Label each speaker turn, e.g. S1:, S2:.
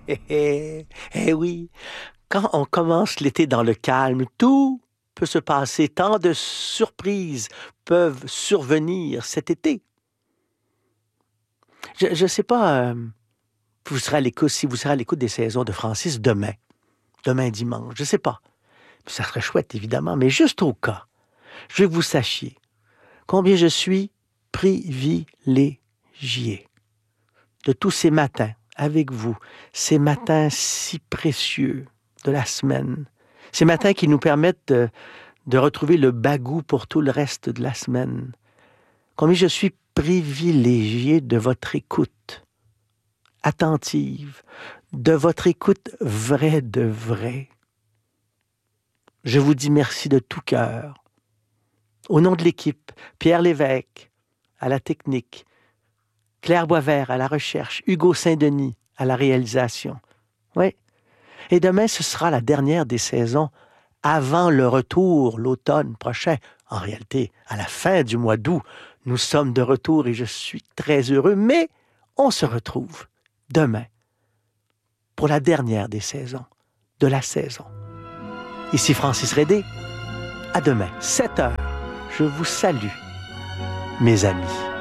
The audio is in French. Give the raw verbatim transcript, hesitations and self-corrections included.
S1: Eh oui, quand on commence l'été dans le calme, tout peut se passer. Tant de surprises peuvent survenir cet été. Je ne sais pas, euh, vous serez à l'écoute, si vous serez à l'écoute des saisons de Francis demain, demain dimanche, je ne sais pas. Ça serait chouette, évidemment, mais juste au cas, je veux que vous sachiez combien je suis privilégié de tous ces matins avec vous, ces matins si précieux de la semaine, ces matins qui nous permettent de, de retrouver le bagou pour tout le reste de la semaine. Combien je suis privilégié de votre écoute attentive, de votre écoute vraie de vrai. Je vous dis merci de tout cœur. Au nom de l'équipe, Pierre Lévesque à la technique, Claire Boisvert à la recherche, Hugo Saint-Denis à la réalisation. Oui. Et demain, ce sera la dernière des saisons avant le retour, l'automne prochain. En réalité, à la fin du mois d'août, nous sommes de retour et je suis très heureux, mais on se retrouve demain pour la dernière des saisons, de la saison. Ici Francis Redé. À demain, sept heures. Je vous salue, mes amis.